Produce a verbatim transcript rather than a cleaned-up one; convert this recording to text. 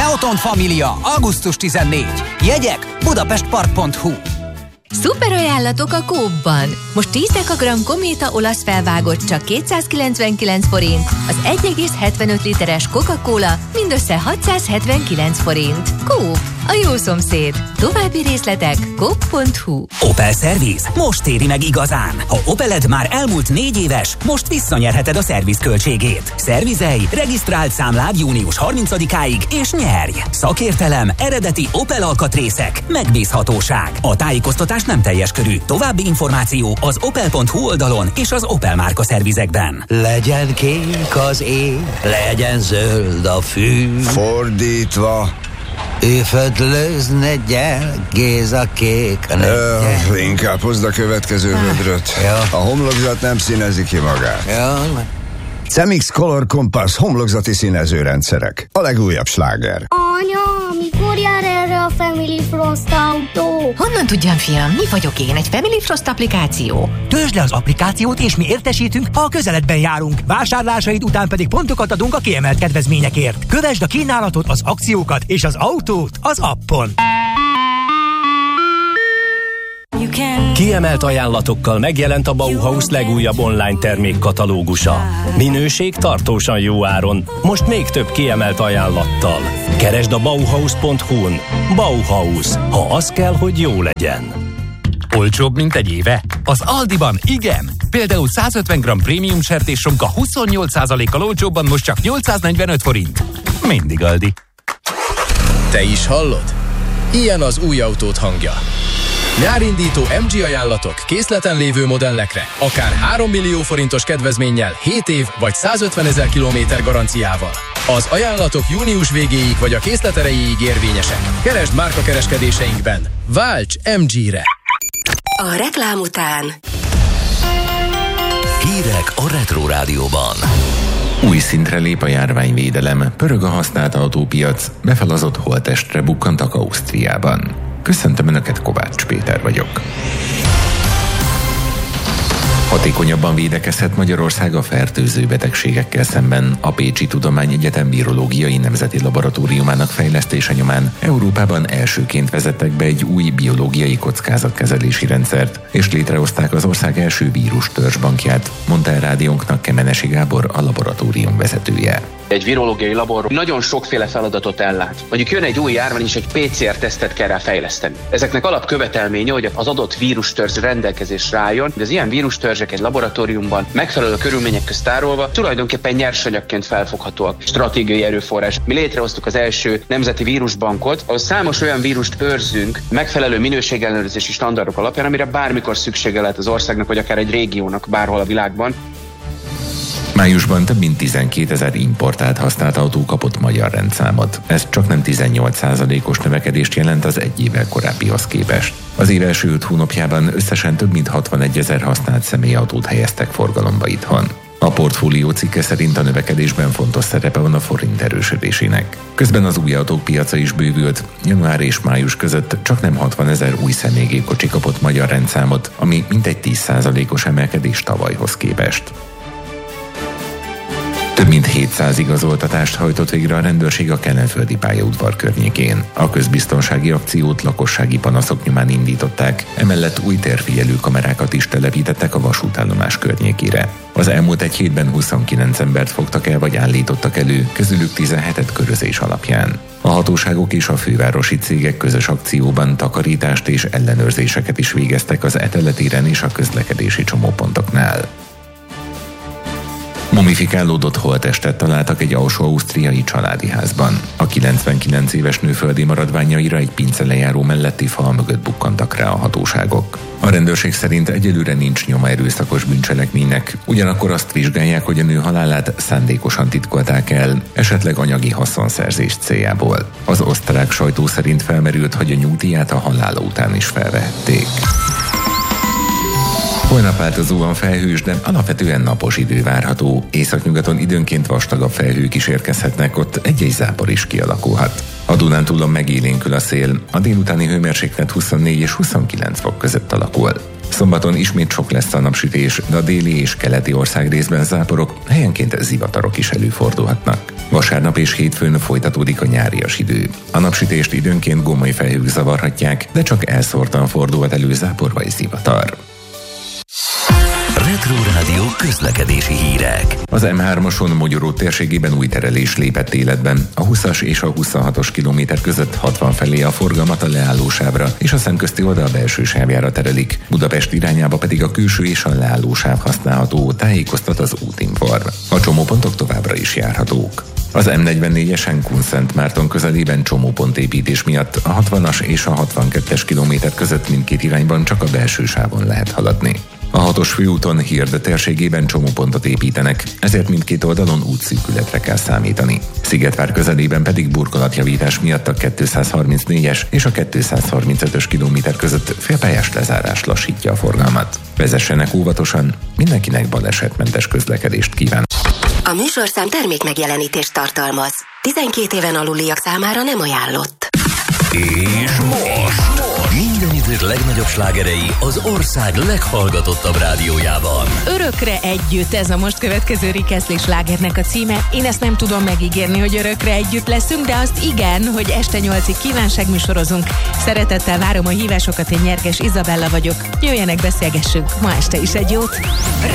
Neoton Família, augusztus tizennégy. Jegyek budapestpark pont hu. Szuper ajánlatok a Coop-ban. Most tíz dekagram Kométa olasz felvágott csak kétszázkilencvenkilenc forint, az egy egész hetvenöt literes Coca-Cola mindössze hatszázhetvenkilenc forint. Coop, a jó szomszéd. További részletek coop pont hu. Opel Service most éri meg igazán. Ha Opeled már elmúlt négy éves, most visszanyerheted a szerviz költségét. Szervizelj, regisztrált számlád június harmincadikáig és nyerj! Szakértelem, eredeti Opel alkatrészek, megbízhatóság. A tájékoztatás nem teljes körű. További információ az opel pont hu oldalon és az Opel márka szervizekben. Legyen kék az ég, legyen zöld a fű. Fordítva. Éfedlőzne gyel, Géza kék a Ö, inkább hozd a következő vödröt. A homlokzat nem színezi ki magát. Ja. Cemix Color Compass homlokzati színezőrendszerek. A legújabb sláger. Anya, mikor jár erre a Family Frost autó? Honnan tudjam, fiam? Mi vagyok én? Egy Family Frost applikáció? Töltsd le az applikációt, és mi értesítünk, ha a közeledben járunk. Vásárlásaid után pedig pontokat adunk a kiemelt kedvezményekért. Kövesd a kínálatot, az akciókat és az autót az appon. Kiemelt ajánlatokkal megjelent a Bauhaus legújabb online termékkatalógusa. Minőség tartósan jó áron, most még több kiemelt ajánlattal. Keresd a bauhaus pont hu-n. Bauhaus, ha az kell, hogy jó legyen. Olcsóbb, mint egy éve? Az Aldiban igen! Például százötven gramm prémium sertéssonka huszonnyolc százalékkal olcsóbban most csak nyolcszáznegyvenöt forint. Mindig Aldi. Te is hallod? Ilyen az új autód hangja. Nyárindító em gé ajánlatok készleten lévő modellekre, akár három millió forintos kedvezménnyel, hét év vagy százötvenezer kilométer garanciával. Az ajánlatok június végéig vagy a készlet erejéig érvényesek. Keresd márkakereskedéseinkben. Válts em gére! A reklám után Hírek a Retro Rádióban. Új szintre lép a járványvédelem, pörög a használt autópiac, befalazott holttestre bukkantak Ausztriában. Köszöntöm Önöket, Kovács Péter vagyok. Hatékonyabban védekezhet Magyarország a fertőző betegségekkel szemben. A Pécsi Tudományegyetem Virológiai Nemzeti Laboratóriumának fejlesztése nyomán Európában elsőként vezettek be egy új biológiai kockázatkezelési rendszert, és létrehozták az ország első vírus törzsbankját, mondta el rádiónknak Kemenesi Gábor, a laboratórium vezetője. Egy virológiai labor nagyon sokféle feladatot ellát. Mondjuk jön egy új járvány, és egy pé cé er tesztet kell rá fejleszteni. Ezeknek alapkövetelménye, hogy az adott vírustörzs rendelkezésre álljon, de az ilyen vírustörzsek egy laboratóriumban megfelelő körülmények közt tárolva tulajdonképpen nyersanyagként felfoghatóak. Stratégiai erőforrás. Mi létrehoztuk az első nemzeti vírusbankot, ahol számos olyan vírust őrzünk megfelelő minőségellenőrzési standardok alapján, amire bármikor szüksége lehet az országnak, vagy akár egy régiónak bárhol a világban. Májusban több mint tizenkétezer importált használt autó kapott magyar rendszámot. Ez csak nem tizennyolc százalékos növekedést jelent az egy évvel korábbihoz képest. Az év első öt hónapjában összesen több mint hatvannegyezer használt személyautót helyeztek forgalomba itthon. A portfólió cikke szerint a növekedésben fontos szerepe van a forint erősödésének. Közben az új autók piaca is bővült. Január és május között csak nem hatvanezer új személygépkocsi kapott magyar rendszámot, ami mintegy tíz százalékos emelkedés tavalyhoz képest. Több mint hétszáz igazoltatást hajtott végre a rendőrség a Kelenföldi pályaudvar környékén. A közbiztonsági akciót lakossági panaszok nyomán indították, emellett új térfigyelő kamerákat is telepítettek a vasútállomás környékére. Az elmúlt egy hétben huszonkilenc embert fogtak el vagy állítottak elő, közülük tizenhetet körözés alapján. A hatóságok és a fővárosi cégek közös akcióban takarítást és ellenőrzéseket is végeztek az Eteletéren és a közlekedési csomópontoknál. Mumifikálódott holttestet találtak egy alsó-ausztriai családi házban. A kilencvenkilenc éves nő földi maradványaira egy pincelejáró melletti fal mögött bukkantak rá a hatóságok. A rendőrség szerint egyelőre nincs nyoma erőszakos bűncselekménynek, ugyanakkor azt vizsgálják, hogy a nő halálát szándékosan titkolták el, esetleg anyagi haszonszerzés céljából. Az osztrák sajtó szerint felmerült, hogy a nyugdíját a halála után is felvehették. Holnap változóan felhős, de alapvetően napos idő várható. Északnyugaton időnként vastagabb felhők is érkezhetnek, ott egy-egy zápor is kialakulhat. A Dunántúlon megélénkül a szél, a délutáni hőmérséklet huszonnégy és huszonkilenc fok között alakul. Szombaton ismét sok lesz a napsütés, de a déli és keleti országrészben záporok, helyenként zivatarok is előfordulhatnak. Vasárnap és hétfőn folytatódik a nyárias idő. A napsütést időnként gomoly felhők zavarhatják, de csak elszórtan fordulhat elő zápor vagy zivatar. Retro Rádió közlekedési hírek. Az em hármason Mogyoró térségében új terelés lépett életben. A húszas és a huszonhatos kilométer között hatvan felé a forgalmat a leállósávra és a szemközti oldal belső sávjára terelik. Budapest irányába pedig a külső és a leállósáv használható, tájékoztat az Útinform. A csomópontok továbbra is járhatók. Az em negyvennégyesen Kunszentmárton közelében csomópontépítés miatt a hatvanas és a hatvankettes kilométer között mindkét irányban csak a belső sávon lehet haladni. A hatos főúton Hird térségében csomópontot építenek, ezért mindkét oldalon útszűkületre kell számítani. Szigetvár közelében pedig burkolatjavítás miatt a kétszázharmincnégyes és a kétszázharmincötös kilométer között félpályás lezárás lassítja a forgalmat. Vezessenek óvatosan, mindenkinek balesetmentes közlekedést kíván. A műsorszám termék megjelenítést tartalmaz. tizenkét éven aluliak számára nem ajánlott. És most minden idők legnagyobb slágerei az ország leghallgatottabb rádiójában. Örökre együtt, ez a most következő Rick Astley slágernek a címe. Én ezt nem tudom megígérni, hogy örökre együtt leszünk, de azt igen, hogy este nyolcig kívánságműsorozunk. Szeretettel várom a hívásokat, én Nyerges Izabella vagyok. Jöjjenek, beszélgessünk ma este is egy jót.